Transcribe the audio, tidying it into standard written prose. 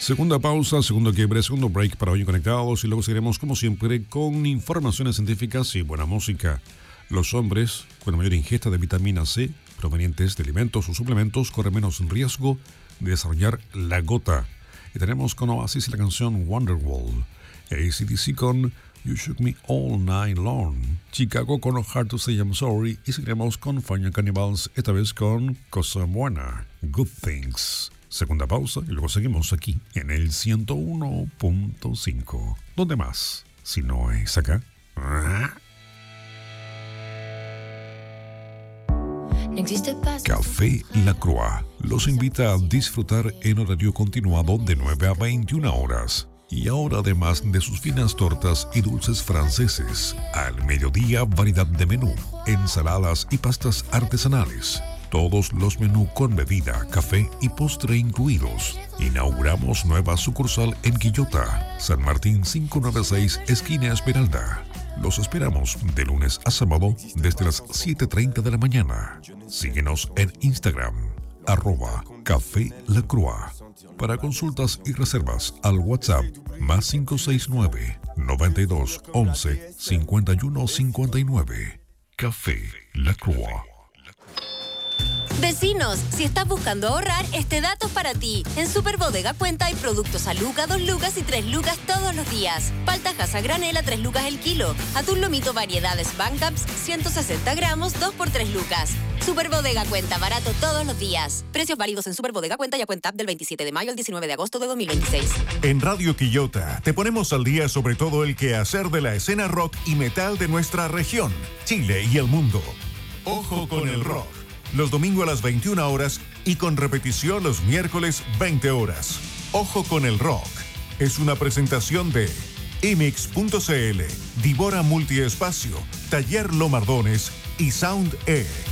Segunda pausa, segundo quiebre, segundo break para hoy conectados y luego seguiremos como siempre con informaciones científicas y buena música. Los hombres con mayor ingesta de vitamina C provenientes de alimentos o suplementos corren menos riesgo de desarrollar la gota. Y tenemos con Oasis la canción Wonderwall, AC/DC con You Shook Me All Night Long, Chicago con Hard to Say I'm Sorry y seguiremos con Fire Cannibals, esta vez con Cosa Buena, Good Things. Segunda pausa y luego seguimos aquí en el 101.5. ¿Dónde más? Si no es acá. Café La Croix los invita a disfrutar en horario continuado de 9 a 21 horas. Y ahora, además de sus finas tortas y dulces franceses, al mediodía variedad de menú, ensaladas y pastas artesanales. Todos los menús con bebida, café y postre incluidos. Inauguramos nueva sucursal en Quillota, San Martín 596, esquina Esmeralda. Los esperamos de lunes a sábado desde las 7:30 de la mañana. Síguenos en Instagram, @Café La Croix. Para consultas y reservas al WhatsApp más 569 92 11 51 59. Café La Croix. Vecinos, si estás buscando ahorrar, este dato es para ti. En Super Bodega Cuenta hay productos a lucas, 2 lucas y 3 lucas todos los días. Paltajas a granel a 3 lucas el kilo. Atún lomito variedades Bancaps, 160 gramos, 2 por 3 lucas. Super Bodega Cuenta, barato todos los días. Precios válidos en Super Bodega Cuenta y a Cuenta del 27 de mayo al 19 de agosto de 2026. En Radio Quillota te ponemos al día sobre todo el quehacer de la escena rock y metal de nuestra región, Chile y el mundo. Ojo con el rock. Los domingos a las 21 horas y con repetición los miércoles 20 horas. Ojo con el rock. Es una presentación de Imix.cl, Divora Multiespacio, Taller Lomardones y Sound E.